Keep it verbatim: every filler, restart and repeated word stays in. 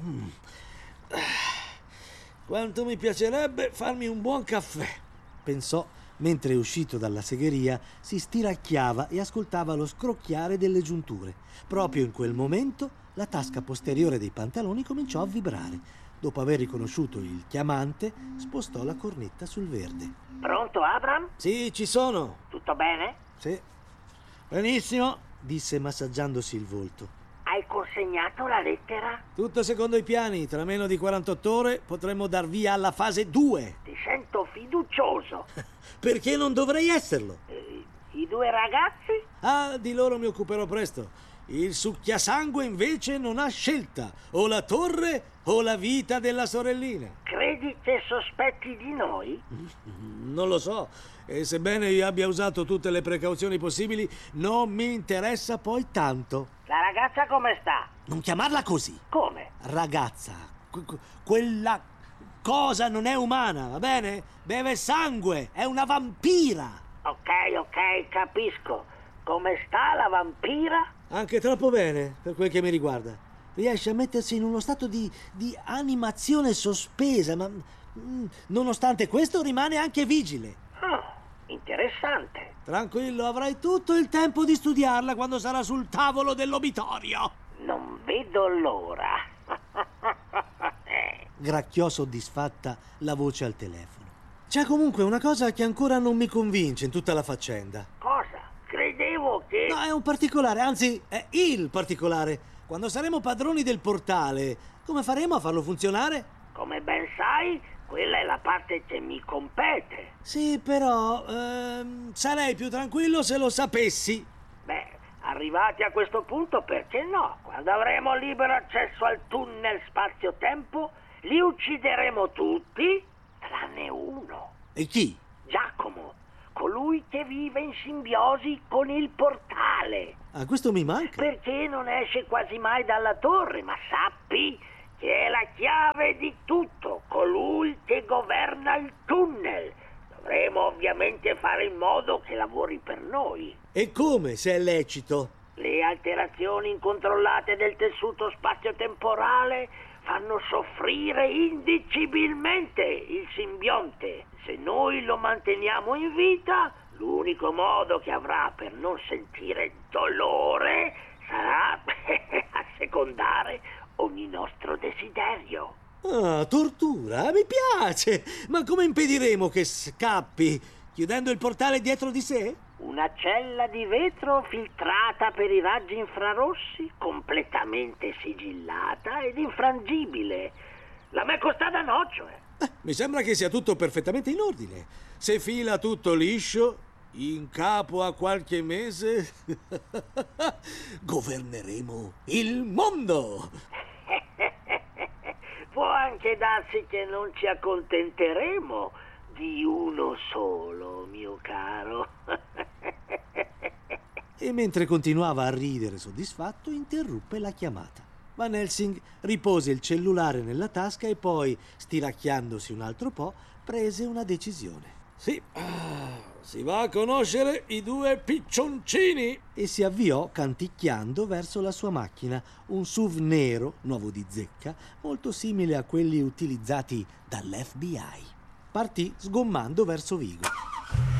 Mm. Quanto mi piacerebbe farmi un buon caffè, pensò mentre, uscito dalla segheria, si stiracchiava e ascoltava lo scrocchiare delle giunture. Proprio in quel momento la tasca posteriore dei pantaloni cominciò a vibrare. Dopo aver riconosciuto il chiamante, spostò la cornetta sul verde. Pronto, Abram? Sì, ci sono. Tutto bene? Sì. Benissimo, disse massaggiandosi il volto. Hai consegnato la lettera? Tutto secondo i piani. Tra meno di quarantotto ore potremmo dar via alla fase due. Ti sento fiducioso. Perché non dovrei esserlo? Eh, I due ragazzi? Ah, di loro mi occuperò presto. Il succhiasangue invece non ha scelta. O la torre o la vita della sorellina. Credi che sospetti di noi? Non lo so. E sebbene io abbia usato tutte le precauzioni possibili, non mi interessa poi tanto. La ragazza come sta? Non chiamarla così. Come? Ragazza, que- que- quella cosa non è umana, va bene? Beve sangue, è una vampira. Ok, ok, capisco. Come sta la vampira? Anche troppo bene, per quel che mi riguarda. Riesce a mettersi in uno stato di, di animazione sospesa, ma mm, nonostante questo rimane anche vigile. Oh, interessante. Tranquillo, avrai tutto il tempo di studiarla quando sarà sul tavolo dell'obitorio. Non vedo l'ora. Gracchiò soddisfatta la voce al telefono. C'è comunque una cosa che ancora non mi convince in tutta la faccenda. Cosa? Credevo che... No, è un particolare, anzi è il particolare. Quando saremo padroni del portale, come faremo a farlo funzionare? Come ben sai, quella è la parte che mi compete. Sì, però ehm, sarei più tranquillo se lo sapessi. Beh, arrivati a questo punto, perché no? Quando avremo libero accesso al tunnel spazio-tempo, li uccideremo tutti, tranne uno. E chi? Giacomo, colui che vive in simbiosi con il portale. Ah, questo mi manca. Perché non esce quasi mai dalla torre, ma sappi che è la chiave di tutto, colui che governa il tunnel. Dovremo ovviamente fare in modo che lavori per noi. E come, se è lecito? Le alterazioni incontrollate del tessuto spazio-temporale fanno soffrire indicibilmente il simbionte. Se noi lo manteniamo in vita, l'unico modo che avrà per non sentire dolore sarà assecondare ogni nostro desiderio. Ah, tortura, mi piace. Ma come impediremo che scappi? Chiudendo il portale dietro di sé? Una cella di vetro filtrata per i raggi infrarossi, completamente sigillata ed infrangibile. La m'è costata nocciole. Eh, mi sembra che sia tutto perfettamente in ordine. Se fila tutto liscio, in capo a qualche mese, governeremo il mondo. Può anche darsi che non ci accontenteremo di uno solo, mio caro. E mentre continuava a ridere soddisfatto, interruppe la chiamata. Van Helsing ripose il cellulare nella tasca e poi, stiracchiandosi un altro po', prese una decisione. Sì, si va a conoscere i due piccioncini! E si avviò canticchiando verso la sua macchina, un S U V nero, nuovo di zecca, molto simile a quelli utilizzati dall'F B I. Partì sgommando verso Vigo.